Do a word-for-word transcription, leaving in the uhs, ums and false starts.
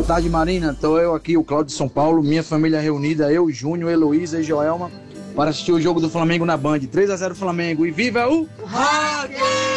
tarde, Marina. Tô eu aqui, o Cláudio de São Paulo, minha família reunida, eu, Júnior, Heloísa e Joelma, para assistir o jogo do Flamengo na Band. três a zero Flamengo e viva o Rock!